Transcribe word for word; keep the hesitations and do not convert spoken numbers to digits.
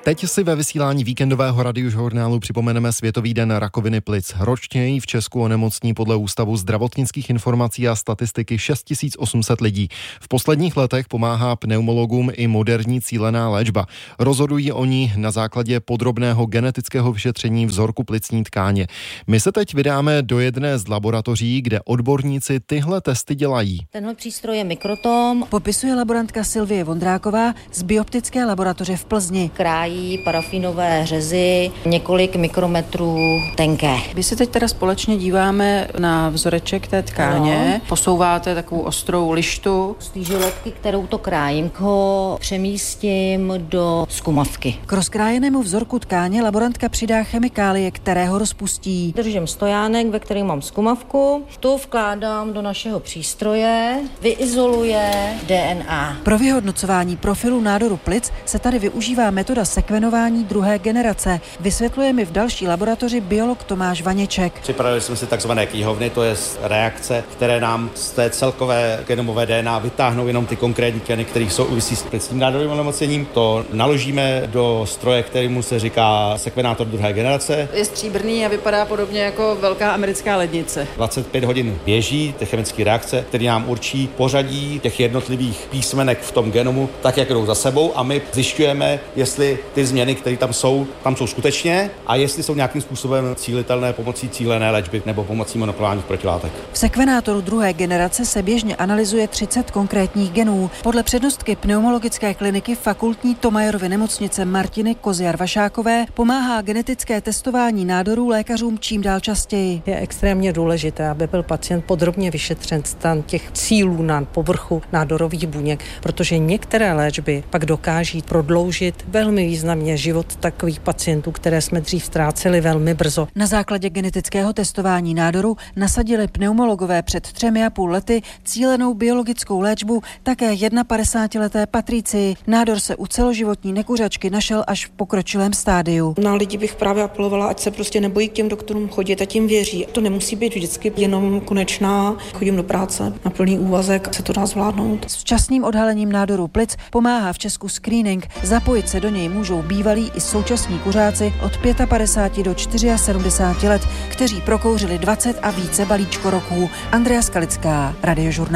Teď si ve vysílání víkendového radiožurnálu připomeneme Světový den rakoviny plic. Ročně v Česku onemocní podle Ústavu zdravotnických informací a statistiky šest tisíc osm set lidí. V posledních letech pomáhá pneumologům i moderní cílená léčba. Rozhodují oni na základě podrobného genetického vyšetření vzorku plicní tkáně. My se teď vydáme do jedné z laboratoří, kde odborníci tyhle testy dělají. Tenhle přístroj je mikrotom. Popisuje laborantka Sylvie Vondráková z bioptické laboratoře v Plzni. Krájí parafinové řezy, několik mikrometrů tenké. Vy se teď teda společně díváme na vzoreček té tkáně. Ano. Posouváte takovou ostrou lištu. Z té žiletky, kterou to krájím, ho přemístím do zkumavky. K rozkrájenému vzorku tkáně laborantka přidá chemikálie, které ho rozpustí. Držím stojánek, ve kterém mám zkumavku. Tu vkládám do našeho přístroje, vyizoluje D N A. Pro vyhodnocování profilu nádoru plic se tady využívá metoda sekvenování druhé generace. Vysvětluje mi v další laboratoři biolog Tomáš Vaněček. Připravili jsme si takzvané knihovny, to je reakce, které nám z té celkové genomové D N A vytáhnou jenom ty konkrétní geny, které souvisí s plicním nádorovým onemocněním. To naložíme do stroje, kterému se říká sekvenátor druhé generace. Je stříbrný a vypadá podobně jako velká americká lednice. dvacet pět hodin běží ty chemické reakce, které nám určí pořadí těch jednotlivých písmenek v tom genomu, tak jak jdou za sebou, a my zjišťujeme, jestli ty změny, které tam jsou, tam jsou skutečně a jestli jsou nějakým způsobem cílitelné pomocí cílené léčby nebo pomocí monoklonálních protilátek. V sekvenátoru druhé generace se běžně analyzuje třicet konkrétních genů. Podle přednostky pneumologické kliniky fakultní Thomayerovy nemocnice Martiny Koziar-Vašákové pomáhá genetické testování nádorů lékařům čím dál častěji. Je extrémně důležité, aby byl pacient podrobně vyšetřen stan těch cílů na povrchu nádorových buněk, protože některé léčby pak dokáží prodloužit velmi významně život takových pacientů, které jsme dřív ztráceli velmi brzo. Na základě genetického testování nádoru nasadili pneumologové před třemi a půl lety cílenou biologickou léčbu také padesátileté Patricii. Nádor se u celoživotní nekuřačky našel až v pokročilém stádiu. Na lidi bych právě apelovala, ať se prostě nebojí k těm doktorům chodit a tím věří. To nemusí být vždycky jenom konečná. Chodím do práce na plný úvazek, se to dá zvládnout. S včasným odhalením nádoru plic pomáhá v Česku screening. Zapojit se do něj můžou bývalí i současní kuřáci od padesát pět do sedmdesáti čtyři let, kteří prokouřili dvacet a více balíčko roků. Andrea Skalická, Radiožurnál.